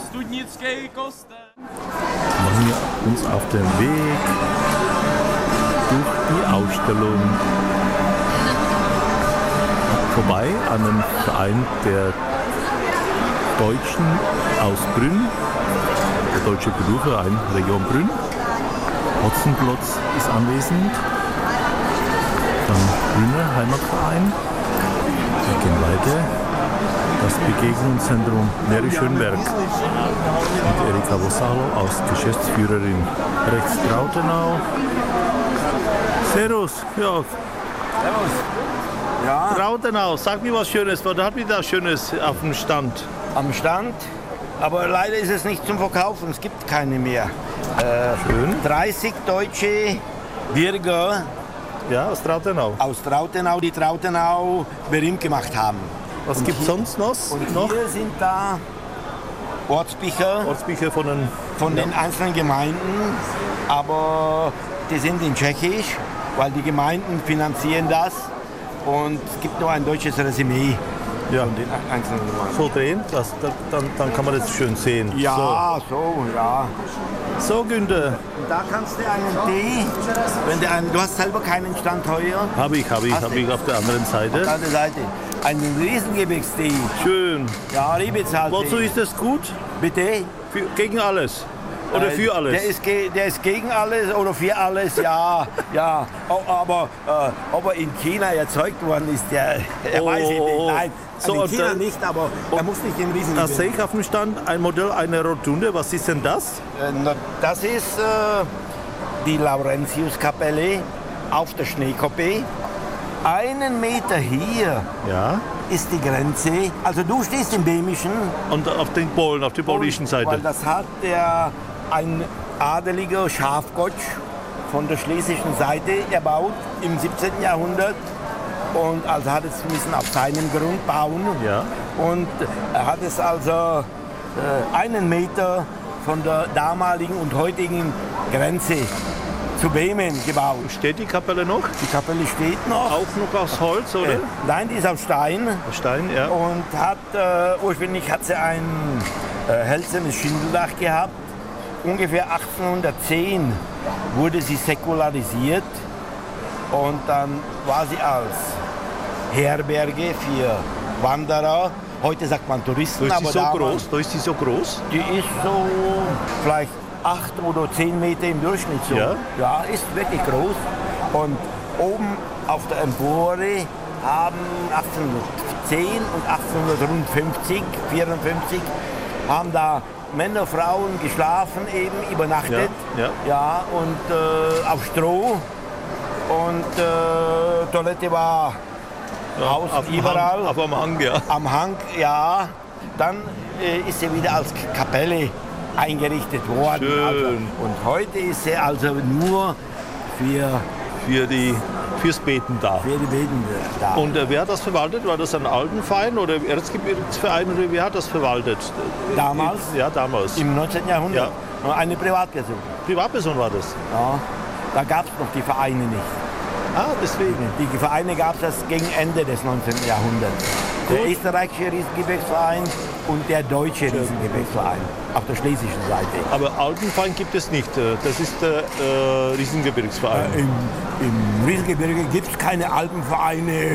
Studnický kostel. Machen wir uns auf den Weg durch die Ausstellung vorbei an einem Verein der Deutschen aus Brünn, der Deutsche Kulturverein Region Brünn. Hotzenplotz ist anwesend, dann Brünner Heimatverein. Wir gehen weiter. Das Begegnungszentrum Mary Schönberg mit Erika Vossalo als Geschäftsführerin. Rechts Trautenau. Servus, ja. Servus. Ja. Trautenau, sag mir was Schönes. Was habt ihr da Schönes auf dem Stand? Am Stand, aber leider ist es nicht zum Verkaufen, es gibt keine mehr. Schön. 30 deutsche Bürger Ja, aus Trautenau. aus Trautenau, die Trautenau berühmt gemacht haben. Was gibt es sonst noch? Und hier sind da Ortsbücher Ortsbücher von den einzelnen Gemeinden, aber die sind in Tschechisch, weil die Gemeinden finanzieren das und es gibt nur ein deutsches Resümee Ja. von den einzelnen Gemeinden. So drehen, dann kann man das schön sehen. Ja, ja. So Günther. Und da kannst du einen Tee, du hast selber keinen Stand heuer, Habe ich Hast du? auf der anderen auf der Seite. anderen Seite, einen Riesengebirgstee. Schön. Ja, Riebitzal. Wozu ist das gut? Bitte? Gegen alles? Oder für alles? Der ist gegen alles oder für alles, ja. Ja. Aber ob er in China erzeugt worden ist, er weiß ich nicht. Nein, So, in und China dann- nicht, aber er muss nicht im Da Riesengebirge. sehe ich auf dem Stand ein Modell einer Rotunde. Was ist denn das? Das ist die Laurentiuskapelle auf der Schneekoppe. 1 Meter hier Ja. ist die Grenze. Also du stehst im Böhmischen. Und auf den Polen, auf der polnischen Weil Seite. das hat ein adeliger Schafgotsch von der schlesischen Seite erbaut im 17. Jahrhundert. Und also hat es müssen auf seinem Grund bauen. Ja. Und er hat es also 1 Meter von der damaligen und heutigen Grenze zu Böhmen gebaut. Steht die Kapelle noch? Die Kapelle steht noch. Auch noch aus Holz, oder? Nein, die ist aus Stein. Stein, ja. Und ursprünglich hat sie ein hölzernes Schindeldach gehabt. Ungefähr 1810 wurde sie säkularisiert und dann war sie als Herberge für Wanderer. Heute sagt man Touristen, Da ist die aber so damals, groß. Da ist die so groß. die ist so vielleicht 8 oder 10 Meter im Durchschnitt so. Ja? Ja, ist wirklich groß. Und oben auf der Empore haben 1810 und 1854 haben da Männer, Frauen geschlafen, eben übernachtet. Ja, Ja, und auf Stroh. Und Toilette war Haus überall. Auf dem Hang, ja. Am Hang, ja. Dann ist sie wieder als Kapelle eingerichtet worden. Schön. Also, und heute ist sie also nur für Fürs Beten da. die Betenden da. Und wer hat das verwaltet? War das ein Alpenverein oder Erzgebirgsverein oder wer hat das verwaltet? Damals? Ja, damals. Im 19. Jahrhundert. Eine Privatperson. Privatperson war das. Ja. Da gab es noch die Vereine nicht. Ah, deswegen. Die Vereine gab es erst gegen Ende des 19. Jahrhunderts. Der österreichische Riesengebirgsverein und der deutsche Riesengebirgsverein auf der schlesischen Seite. Aber Alpenverein gibt es nicht. Das ist der Riesengebirgsverein. Im Riesengebirge gibt es keine Alpenvereine.